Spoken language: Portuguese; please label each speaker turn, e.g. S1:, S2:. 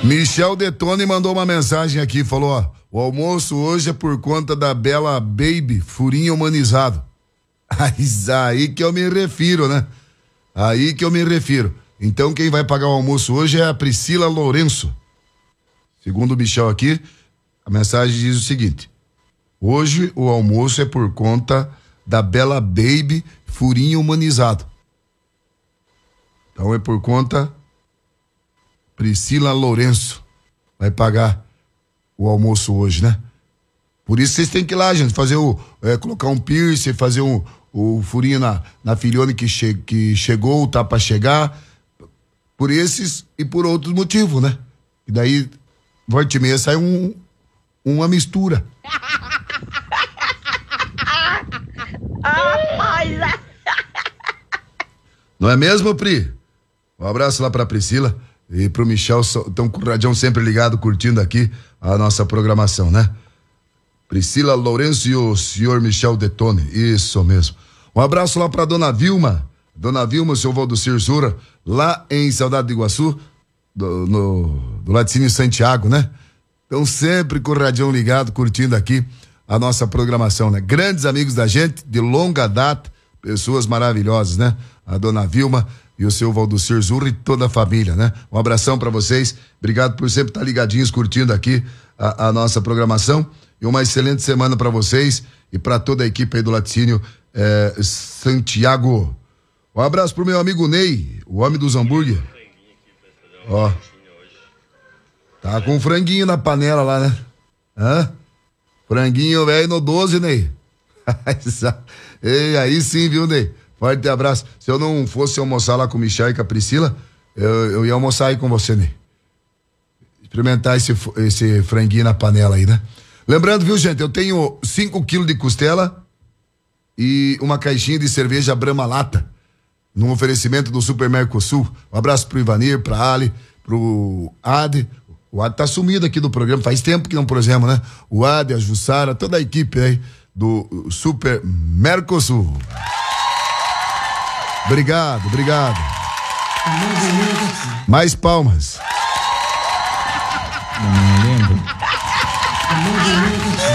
S1: Michel Detone mandou uma mensagem aqui, falou, ó, o almoço hoje é por conta da Bela Baby, furinho humanizado. Aí que eu me refiro, né? Aí que eu me refiro. Então quem vai pagar o almoço hoje é a Priscila Lourenço. Segundo o Michel aqui, a mensagem diz o seguinte: hoje o almoço é por conta da Bela Baby, furinho humanizado. Então é por conta Priscila Lourenço vai pagar o almoço hoje, né? Por isso vocês têm que ir lá, gente, fazer colocar um piercing, fazer o furinho na filhone que chegou, tá pra chegar, por esses e por outros motivos, né? E daí, volta e meia, sai uma mistura. Não é mesmo, Pri? Um abraço lá pra Priscila e pro Michel, estão com o radião sempre ligado, curtindo aqui a nossa programação, né? Priscila Lourenço e o senhor Michel Detone, isso mesmo. Um abraço lá pra Dona Vilma, o seu Valdocir Zura, lá em Saudade do Iguaçu, do Laticínio Santiago, né? Estão sempre com o radião ligado, curtindo aqui a nossa programação, né? Grandes amigos da gente, de longa data, pessoas maravilhosas, né? A Dona Vilma e o seu Valdocir Zura e toda a família, né? Um abração pra vocês, obrigado por sempre estar ligadinhos, curtindo aqui a nossa programação. E uma excelente semana para vocês e para toda a equipe aí do Laticínio Santiago. Um abraço pro meu amigo Ney, o homem dos hambúrguer. Ó. Tá com um franguinho na panela lá, né? Hã? Franguinho velho no 12, Ney. Ei, aí sim, viu, Ney? Forte abraço. Se eu não fosse almoçar lá com o Michel e com a Priscila, eu ia almoçar aí com você, Ney. Experimentar esse franguinho na panela aí, né? Lembrando, viu, gente, eu tenho 5 quilos de costela e uma caixinha de cerveja Brahma Lata, num oferecimento do Super Mercosul. Um abraço pro Ivanir, pra Ali, pro Ade. O Ade tá sumido aqui do programa, faz tempo que não prosemos, né? O Ade, a Jussara, toda a equipe aí do Super Mercosul. Obrigado. Mais palmas.
S2: Não lembro.